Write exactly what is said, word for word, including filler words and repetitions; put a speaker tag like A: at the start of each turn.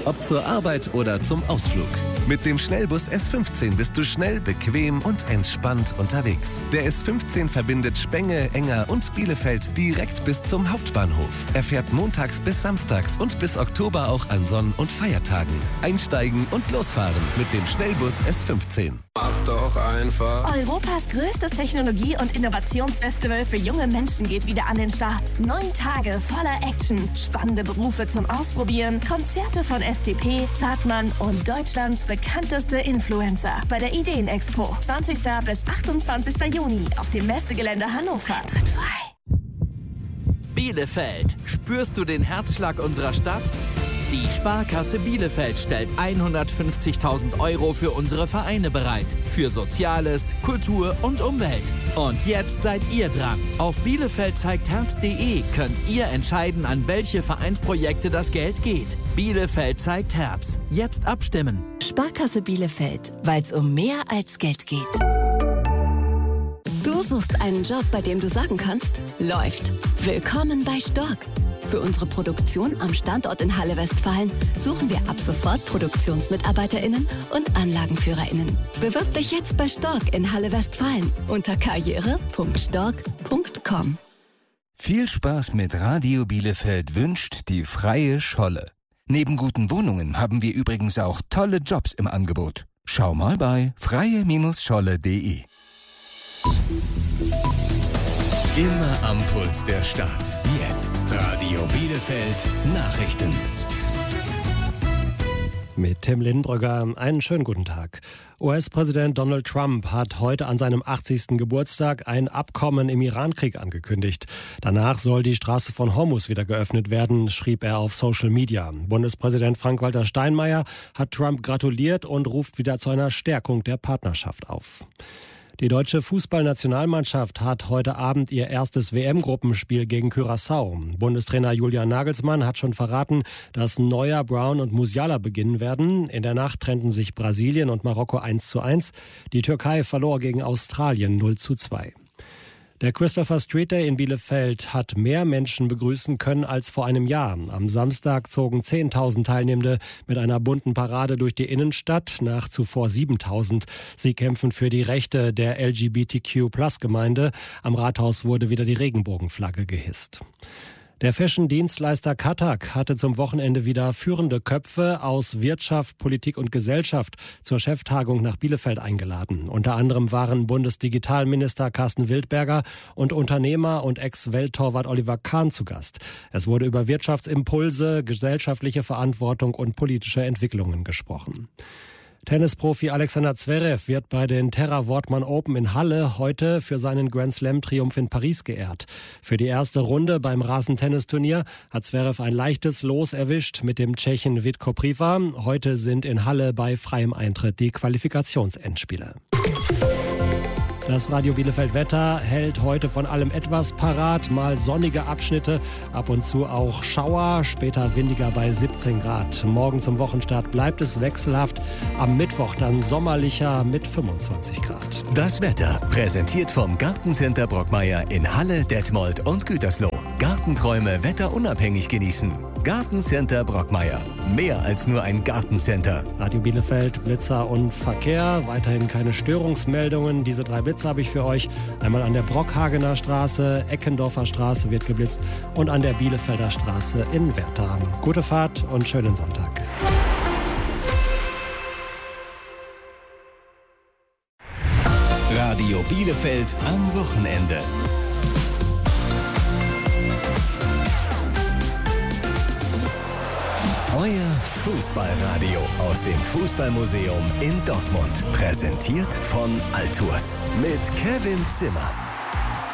A: Ob zur Arbeit oder zum Ausflug. Mit dem Schnellbus S fünfzehn bist du schnell, bequem und entspannt unterwegs. Der S fünfzehn verbindet Spenge, Enger und Bielefeld direkt bis zum Hauptbahnhof. Er fährt montags bis samstags und bis Oktober auch an Sonn- und Feiertagen. Einsteigen und losfahren mit dem Schnellbus S fünfzehn.
B: Mach doch einfach.
C: Europas größtes Technologie- und Innovationsfestival für junge Menschen geht wieder an den Start. Neun Tage voller Action, spannende Berufe zum Ausprobieren, Konzerte von S T P, Zartmann und Deutschlands bekannteste Influencer bei der Ideenexpo. zwanzigsten bis achtundzwanzigsten Juni auf dem Messegelände Hannover. Tritt frei.
D: Bielefeld. Spürst du den Herzschlag unserer Stadt? Die Sparkasse Bielefeld stellt hundertfünfzigtausend Euro für unsere Vereine bereit. Für Soziales, Kultur und Umwelt. Und jetzt seid ihr dran. Auf bielefeld zeigt herz punkt de könnt ihr entscheiden, an welche Vereinsprojekte das Geld geht. Bielefeld zeigt Herz. Jetzt abstimmen.
E: Sparkasse Bielefeld, weil es um mehr als Geld geht. Du suchst einen Job, bei dem du sagen kannst, läuft. Willkommen bei Stork. Für unsere Produktion am Standort in Halle Westfalen suchen wir ab sofort ProduktionsmitarbeiterInnen und AnlagenführerInnen. Bewirb dich jetzt bei Stork in Halle Westfalen unter karriere punkt stork punkt com.
F: Viel Spaß mit Radio Bielefeld wünscht die Freie Scholle. Neben guten Wohnungen haben wir übrigens auch tolle Jobs im Angebot. Schau mal bei freie Scholle punkt de.
A: Immer am Puls der Stadt. Jetzt Radio Bielefeld Nachrichten.
G: Mit Tim Lindenbrügger einen schönen guten Tag. U S-Präsident Donald Trump hat heute an seinem achtzigsten Geburtstag ein Abkommen im Irankrieg angekündigt. Danach soll die Straße von Hormuz wieder geöffnet werden, schrieb er auf Social Media. Bundespräsident Frank-Walter Steinmeier hat Trump gratuliert und ruft wieder zu einer Stärkung der Partnerschaft auf. Die deutsche Fußballnationalmannschaft hat heute Abend ihr erstes W M-Gruppenspiel gegen Curaçao. Bundestrainer Julian Nagelsmann hat schon verraten, dass Neuer, Brown und Musiala beginnen werden. In der Nacht trennten sich Brasilien und Marokko eins zu eins. Die Türkei verlor gegen Australien null zu zwei. Der Christopher Street Day in Bielefeld hat mehr Menschen begrüßen können als vor einem Jahr. Am Samstag zogen zehntausend Teilnehmende mit einer bunten Parade durch die Innenstadt, nach zuvor siebentausend. Sie kämpfen für die Rechte der L G B T Q Plus Gemeinde. Am Rathaus wurde wieder die Regenbogenflagge gehisst. Der Fashion-Dienstleister Katak hatte zum Wochenende wieder führende Köpfe aus Wirtschaft, Politik und Gesellschaft zur Cheftagung nach Bielefeld eingeladen. Unter anderem waren Bundesdigitalminister Carsten Wildberger und Unternehmer und Ex-Welttorwart Oliver Kahn zu Gast. Es wurde über Wirtschaftsimpulse, gesellschaftliche Verantwortung und politische Entwicklungen gesprochen. Tennisprofi Alexander Zverev wird bei den Terra Wortmann Open in Halle heute für seinen Grand Slam-Triumph in Paris geehrt. Für die erste Runde beim Rasentennisturnier hat Zverev ein leichtes Los erwischt mit dem Tschechen Vitko Priva. Heute sind in Halle bei freiem Eintritt die Qualifikationsendspiele. Das Radio Bielefeld Wetter hält heute von allem etwas parat, mal sonnige Abschnitte, ab und zu auch Schauer, später windiger bei siebzehn Grad. Morgen zum Wochenstart bleibt es wechselhaft, am Mittwoch dann sommerlicher mit fünfundzwanzig Grad.
A: Das Wetter präsentiert vom Gartencenter Brockmeier in Halle, Detmold und Gütersloh. Gartenträume wetterunabhängig genießen. Gartencenter Brockmeier. Mehr als nur ein Gartencenter.
G: Radio Bielefeld, Blitzer und Verkehr. Weiterhin keine Störungsmeldungen. Diese drei Blitze habe ich für euch. Einmal an der Brockhagener Straße, Eckendorfer Straße wird geblitzt und an der Bielefelder Straße in Werther. Gute Fahrt und schönen Sonntag.
A: Radio Bielefeld am Wochenende. Euer Fußballradio aus dem Fußballmuseum in Dortmund. Präsentiert von Altours mit Kevin Zimmer.